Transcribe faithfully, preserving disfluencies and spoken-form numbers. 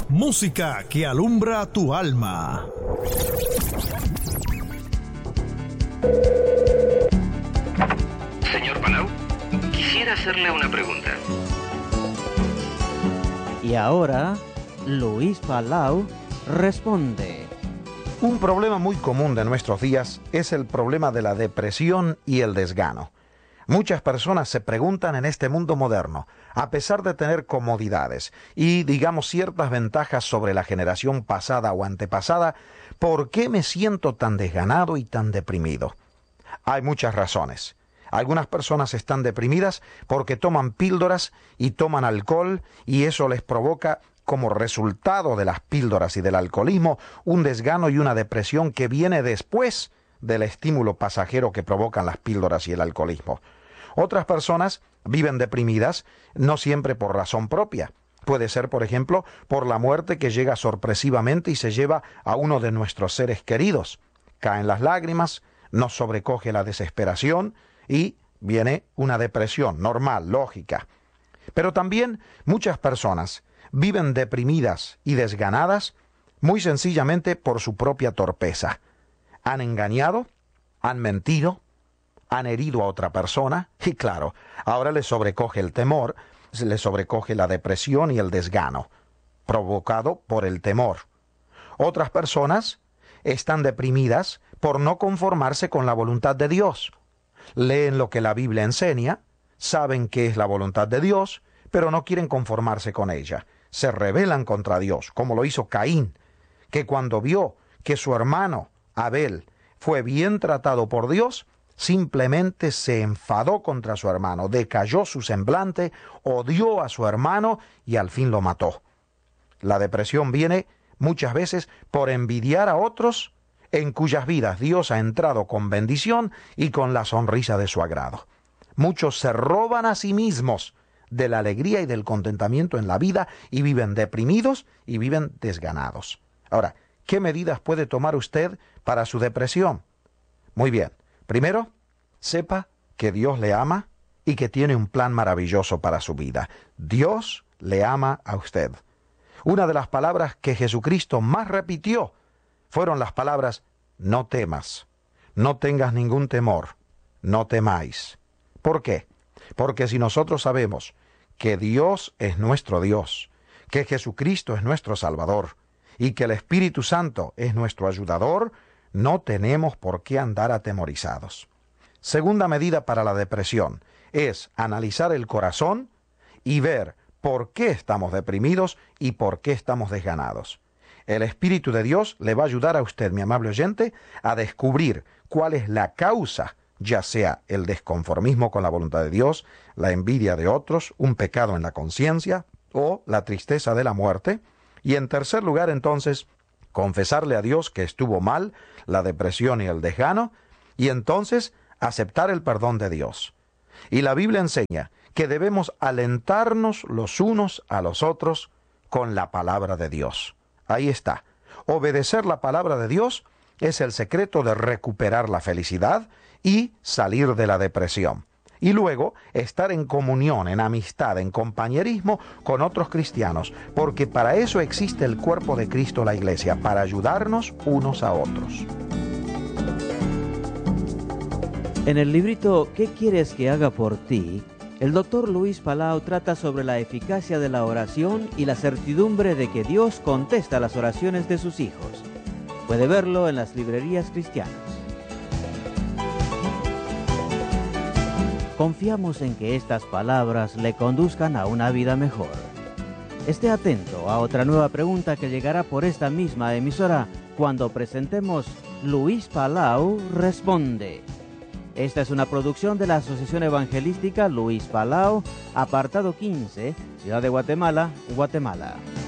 música que alumbra tu alma. Señor Palau, quisiera hacerle una pregunta. Y ahora, Luis Palau responde. Un problema muy común de nuestros días es el problema de la depresión y el desgano. Muchas personas se preguntan en este mundo moderno, a pesar de tener comodidades y, digamos, ciertas ventajas sobre la generación pasada o antepasada, ¿por qué me siento tan desganado y tan deprimido? Hay muchas razones. Algunas personas están deprimidas porque toman píldoras y toman alcohol y eso les provoca, como resultado de las píldoras y del alcoholismo, un desgano y una depresión que viene después del estímulo pasajero que provocan las píldoras y el alcoholismo. Otras personas viven deprimidas no siempre por razón propia. Puede ser, por ejemplo, por la muerte que llega sorpresivamente y se lleva a uno de nuestros seres queridos. Caen las lágrimas, nos sobrecoge la desesperación y viene una depresión normal, lógica. Pero también muchas personas viven deprimidas y desganadas muy sencillamente por su propia torpeza. Han engañado, han mentido, han herido a otra persona y claro, ahora les sobrecoge el temor, les sobrecoge la depresión y el desgano, provocado por el temor. Otras personas están deprimidas por no conformarse con la voluntad de Dios. Leen lo que la Biblia enseña, saben que es la voluntad de Dios, pero no quieren conformarse con ella. Se rebelan contra Dios, como lo hizo Caín, que cuando vio que su hermano Abel fue bien tratado por Dios, simplemente se enfadó contra su hermano, decayó su semblante, odió a su hermano y al fin lo mató. La depresión viene muchas veces por envidiar a otros en cuyas vidas Dios ha entrado con bendición y con la sonrisa de su agrado. Muchos se roban a sí mismos de la alegría y del contentamiento en la vida y viven deprimidos y viven desganados. Ahora, ¿qué medidas puede tomar usted para su depresión? Muy bien. Primero, sepa que Dios le ama y que tiene un plan maravilloso para su vida. Dios le ama a usted. Una de las palabras que Jesucristo más repitió fueron las palabras, no temas, no tengas ningún temor, no temáis. ¿Por qué? Porque si nosotros sabemos que Dios es nuestro Dios, que Jesucristo es nuestro Salvador y que el Espíritu Santo es nuestro ayudador, no tenemos por qué andar atemorizados. Segunda medida para la depresión es analizar el corazón y ver por qué estamos deprimidos y por qué estamos desganados. El Espíritu de Dios le va a ayudar a usted, mi amable oyente, a descubrir cuál es la causa, ya sea el desconformismo con la voluntad de Dios, la envidia de otros, un pecado en la conciencia o la tristeza de la muerte. Y en tercer lugar, entonces, confesarle a Dios que estuvo mal, la depresión y el desgano, y entonces aceptar el perdón de Dios. Y la Biblia enseña que debemos alentarnos los unos a los otros con la palabra de Dios. Ahí está. Obedecer la palabra de Dios es el secreto de recuperar la felicidad y salir de la depresión. Y luego estar en comunión, en amistad, en compañerismo con otros cristianos, porque para eso existe el cuerpo de Cristo, la Iglesia, para ayudarnos unos a otros. En el librito ¿Qué quieres que haga por ti?, el doctor Luis Palau trata sobre la eficacia de la oración y la certidumbre de que Dios contesta las oraciones de sus hijos. Puede verlo en las librerías cristianas. Confiamos en que estas palabras le conduzcan a una vida mejor. Esté atento a otra nueva pregunta que llegará por esta misma emisora cuando presentemos Luis Palau Responde. Esta es una producción de la Asociación Evangelística Luis Palau, apartado quince, Ciudad de Guatemala, Guatemala.